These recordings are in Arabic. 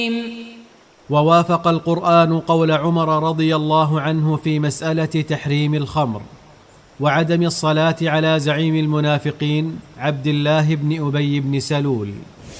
ووافق القرآن قول عمر رضي الله عنه في مسألة تحريم الخمر وعدم الصلاة على زعيم المنافقين عبد الله بن أبي بن سلول.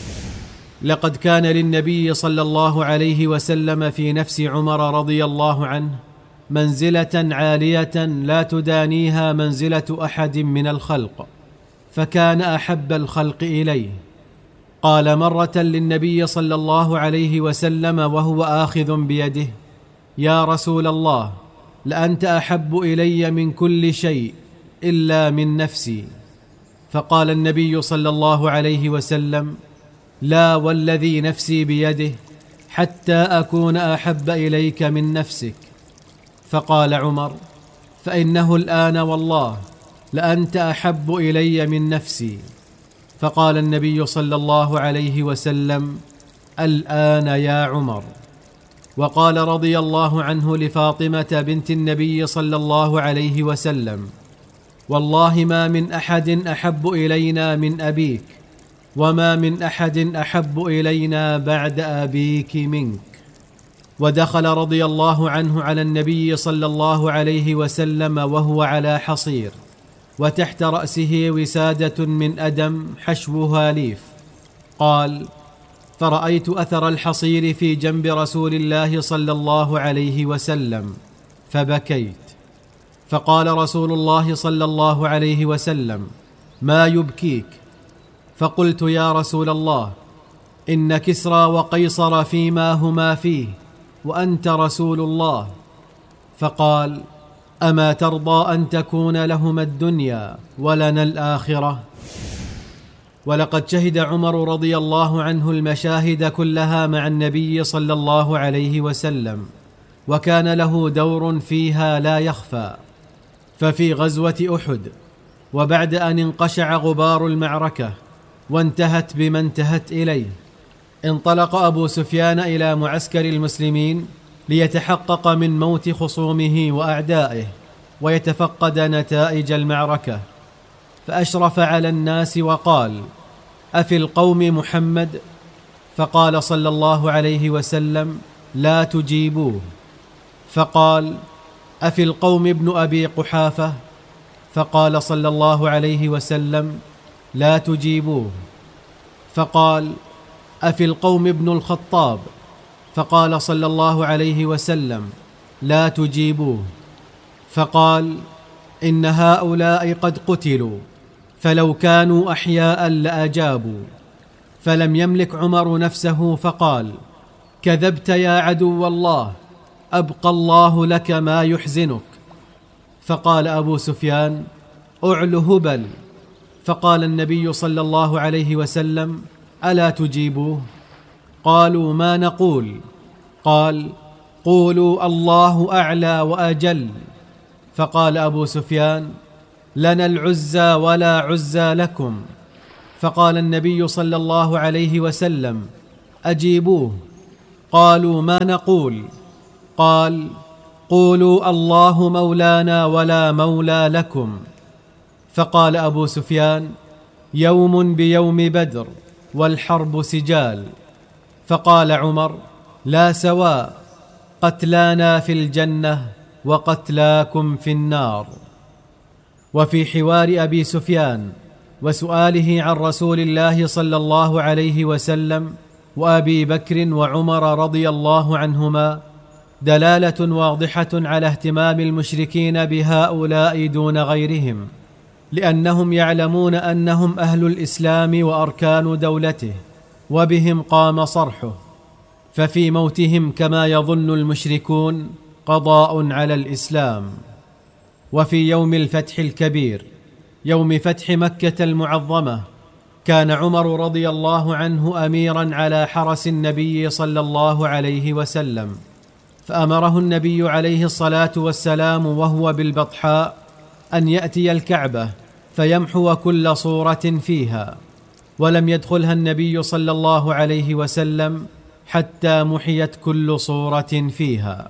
لقد كان للنبي صلى الله عليه وسلم في نفس عمر رضي الله عنه منزلة عالية لا تدانيها منزلة أحد من الخلق، فكان أحب الخلق إليه. قال مرة للنبي صلى الله عليه وسلم وهو آخذ بيده: يا رسول الله، لأنت أحب إلي من كل شيء إلا من نفسي. فقال النبي صلى الله عليه وسلم: لا والذي نفسي بيده حتى أكون أحب إليك من نفسك. فقال عمر: فإنه الآن والله لأنت أحب إلي من نفسي. فقال النبي صلى الله عليه وسلم: الآن يا عمر. وقال رضي الله عنه لفاطمة بنت النبي صلى الله عليه وسلم: والله ما من أحد أحب إلينا من أبيك، وما من أحد أحب إلينا بعد أبيك منك. ودخل رضي الله عنه على النبي صلى الله عليه وسلم وهو على حصير، وتحت رأسه وسادة من أدم حشوها ليف. قال: فرأيت أثر الحصير في جنب رسول الله صلى الله عليه وسلم فبكيت. فقال رسول الله صلى الله عليه وسلم: ما يبكيك؟ فقلت: يا رسول الله، إن كسرى وقيصر فيما هما فيه، وأنت رسول الله. فقال: أما ترضى أن تكون لهما الدنيا ولنا الآخرة؟ ولقد شهد عمر رضي الله عنه المشاهد كلها مع النبي صلى الله عليه وسلم، وكان له دور فيها لا يخفى. ففي غزوة أحد، وبعد أن انقشع غبار المعركة وانتهت بما انتهت إليه، انطلق أبو سفيان إلى معسكر المسلمين ليتحقق من موت خصومه وأعدائه ويتفقد نتائج المعركة. فأشرف على الناس وقال: أفي القوم محمد؟ فقال صلى الله عليه وسلم: لا تجيبوه. فقال: أفي القوم ابن أبي قحافة؟ فقال صلى الله عليه وسلم: لا تجيبوه. فقال: أفي القوم ابن الخطاب؟ فقال صلى الله عليه وسلم: لا تجيبوه. فقال: إن هؤلاء قد قتلوا، فلو كانوا أحياء لأجابوا. فلم يملك عمر نفسه فقال: كذبت يا عدو الله، أبقى الله لك ما يحزنك. فقال أبو سفيان: أعل هبل. فقال النبي صلى الله عليه وسلم: ألا تجيبوه؟ قالوا: ما نقول؟ قال: قولوا الله أعلى وأجل. فقال أبو سفيان: لنا العزى ولا عزى لكم. فقال النبي صلى الله عليه وسلم: أجيبوه. قالوا: ما نقول؟ قال: قولوا الله مولانا ولا مولى لكم. فقال أبو سفيان: يوم بيوم بدر والحرب سجال. فقال عمر: لا سواء، قتلانا في الجنة وقتلاكم في النار. وفي حوار أبي سفيان وسؤاله عن رسول الله صلى الله عليه وسلم وأبي بكر وعمر رضي الله عنهما دلالة واضحة على اهتمام المشركين بهؤلاء دون غيرهم، لأنهم يعلمون أنهم أهل الإسلام وأركان دولته، وبهم قام صرحه. ففي موتهم كما يظن المشركون قضاء على الإسلام. وفي يوم الفتح الكبير، يوم فتح مكة المعظمة، كان عمر رضي الله عنه أميراً على حرس النبي صلى الله عليه وسلم، فأمره النبي عليه الصلاة والسلام وهو بالبطحاء أن يأتي الكعبة فيمحو كل صورة فيها، ولم يدخلها النبي صلى الله عليه وسلم حتى محيت كل صورة فيها.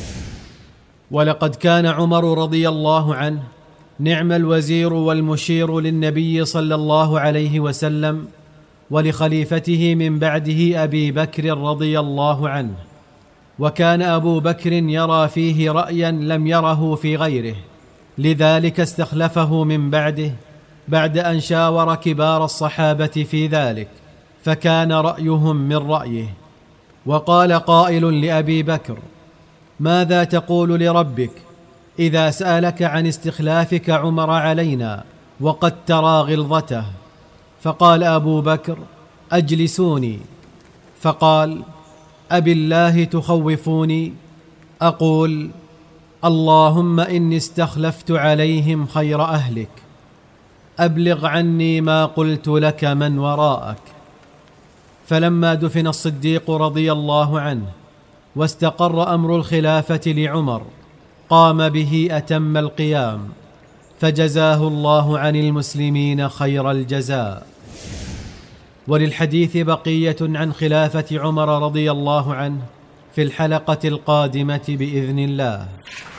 ولقد كان عمر رضي الله عنه نعم الوزير والمشير للنبي صلى الله عليه وسلم، ولخليفته من بعده أبي بكر رضي الله عنه. وكان أبو بكر يرى فيه رأيا لم يره في غيره، لذلك استخلفه من بعده بعد أن شاور كبار الصحابة في ذلك، فكان رأيهم من رأيه. وقال قائل لأبي بكر: ماذا تقول لربك إذا سألك عن استخلافك عمر علينا وقد ترى غلظته؟ فقال أبو بكر: أجلسوني. فقال: أبالله تخوفوني؟ أقول: اللهم إني استخلفت عليهم خير أهلك، أبلغ عني ما قلت لك من وراءك. فلما دفن الصديق رضي الله عنه واستقر أمر الخلافة لعمر، قام به أتم القيام، فجزاه الله عن المسلمين خير الجزاء. وللحديث بقية عن خلافة عمر رضي الله عنه في الحلقة القادمة بإذن الله.